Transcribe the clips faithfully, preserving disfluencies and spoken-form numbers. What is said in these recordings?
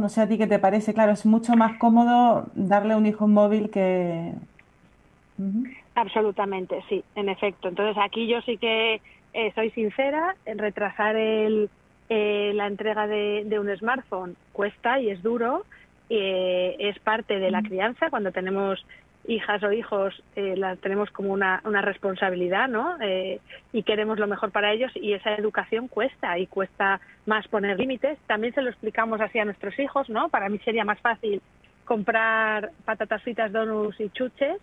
No sé a ti qué te parece. Claro, es mucho más cómodo darle a un hijo un móvil que... Ujú. Absolutamente, sí, en efecto. Entonces aquí yo sí que eh, soy sincera, en retrasar el, eh, la entrega de, de un smartphone cuesta y es duro, eh, es parte de la crianza. Cuando tenemos hijas o hijos, eh, la tenemos como una, una responsabilidad, ¿no? Eh, y queremos lo mejor para ellos, y esa educación cuesta, y cuesta más poner límites. También se lo explicamos así a nuestros hijos, ¿no? Para mí sería más fácil comprar patatas fritas, donuts y chuches,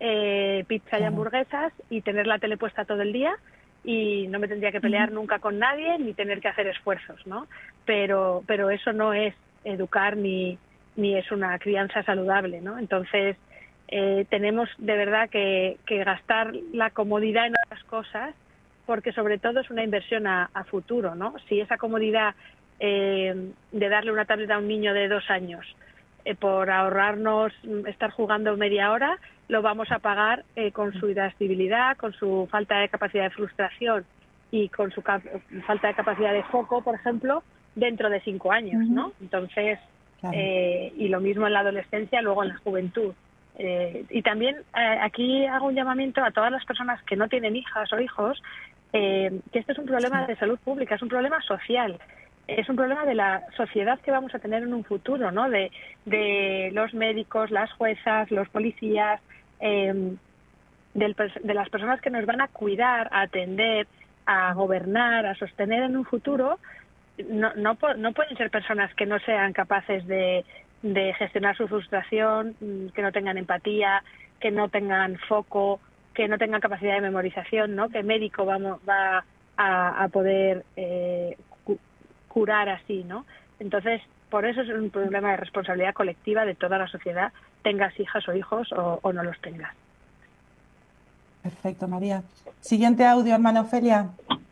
eh, pizza y Claro. hamburguesas, y tener la tele puesta todo el día, y no me tendría que pelear Ujú. nunca con nadie ni tener que hacer esfuerzos, ¿no? Pero, pero eso no es educar ni, ni es una crianza saludable, ¿no? Entonces, eh, tenemos de verdad que, que gastar la comodidad en otras cosas, porque sobre todo es una inversión a, a futuro, ¿no? Si esa comodidad eh, de darle una tableta a un niño de dos años, eh, por ahorrarnos estar jugando media hora, lo vamos a pagar eh, con su irascibilidad, con su falta de capacidad de frustración y con su cap- falta de capacidad de foco, por ejemplo, dentro de cinco años, Ujú. ¿no? Entonces, Claro. eh, y lo mismo en la adolescencia, luego en la juventud. Eh, y también eh, aquí hago un llamamiento a todas las personas que no tienen hijas o hijos, eh, que este es un problema Sí. de salud pública, es un problema social, es un problema de la sociedad que vamos a tener en un futuro, ¿no? De, de los médicos, las juezas, los policías, eh, del, de las personas que nos van a cuidar, a atender, a gobernar, a sostener en un futuro. No, no, no pueden ser personas que no sean capaces de, de gestionar su frustración, que no tengan empatía, que no tengan foco, que no tengan capacidad de memorización, ¿no? ¿Qué médico vamos, va a, a poder eh, cu- curar así, ¿no? Entonces, por eso es un problema de responsabilidad colectiva de toda la sociedad, tengas hijas o hijos o, o no los tengas. Perfecto, María. Siguiente audio, hermana Ofelia.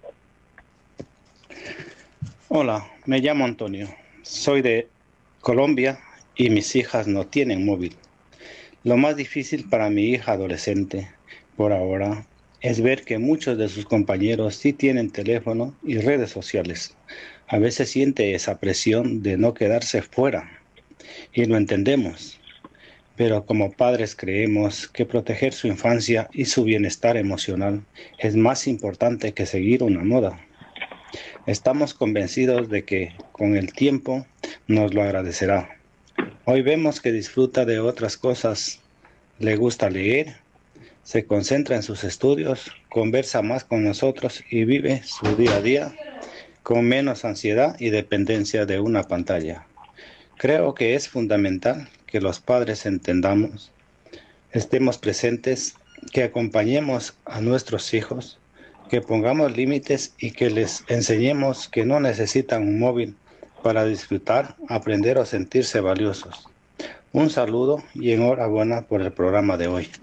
Hola, me llamo Antonio. Soy de Colombia y mis hijas no tienen móvil. Lo más difícil para mi hija adolescente, por ahora, es ver que muchos de sus compañeros sí tienen teléfono y redes sociales. A veces siente esa presión de no quedarse fuera, y lo entendemos. Pero como padres creemos que proteger su infancia y su bienestar emocional es más importante que seguir una moda. Estamos convencidos de que con el tiempo nos lo agradecerá. Hoy vemos que disfruta de otras cosas, le gusta leer, se concentra en sus estudios, conversa más con nosotros y vive su día a día con menos ansiedad y dependencia de una pantalla. Creo que es fundamental que los padres entendamos, estemos presentes, que acompañemos a nuestros hijos, que pongamos límites y que les enseñemos que no necesitan un móvil para disfrutar, aprender o sentirse valiosos. Un saludo y enhorabuena por el programa de hoy.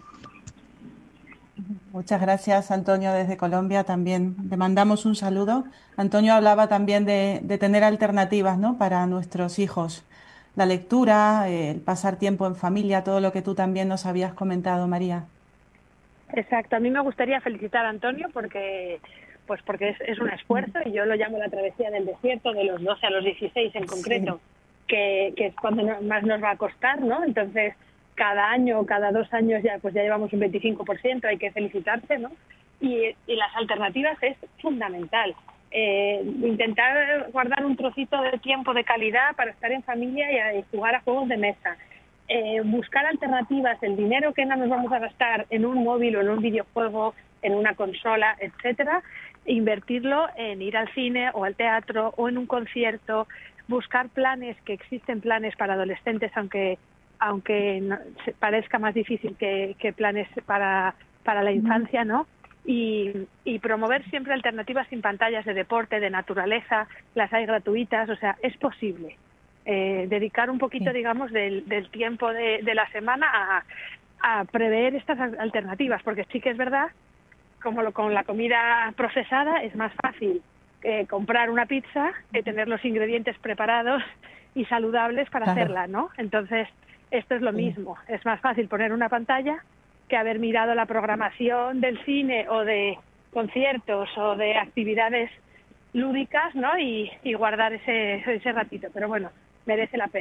Muchas gracias, Antonio, desde Colombia. También le mandamos un saludo. Antonio hablaba también de, de tener alternativas, ¿no? Para nuestros hijos. La lectura, eh, el pasar tiempo en familia, todo lo que tú también nos habías comentado, María. Exacto, a mí me gustaría felicitar a Antonio porque pues porque es, es un esfuerzo, y yo lo llamo la travesía del desierto, de los doce a los dieciséis en Sí, concreto, que, que es cuando no- más nos va a costar, ¿no? Entonces, cada año, cada dos años ya pues ya llevamos un veinticinco por ciento, hay que felicitarse, ¿no? Y, y las alternativas es fundamental. Eh, intentar guardar un trocito de tiempo de calidad para estar en familia y, a- y jugar a juegos de mesa, eh, buscar alternativas, el dinero que no nos vamos a gastar en un móvil o en un videojuego, en una consola, etcétera, invertirlo en ir al cine o al teatro o en un concierto, buscar planes, que existen planes para adolescentes, aunque aunque no, se parezca más difícil que, que planes para, para la ujú, infancia, ¿no? Y, y promover siempre alternativas sin pantallas, de deporte, de naturaleza, las hay gratuitas, o sea, es posible eh, dedicar un poquito, sí, digamos, del, del tiempo de, de la semana a, a prever estas alternativas, porque sí que es verdad, como lo, con la comida procesada, es más fácil eh, comprar una pizza que tener los ingredientes preparados y saludables para claro. hacerla, ¿no? Entonces, esto es lo Sí. mismo, es más fácil poner una pantalla que haber mirado la programación del cine o de conciertos o de actividades lúdicas, ¿no? Y, y guardar ese, ese ratito, pero bueno, merece la pena.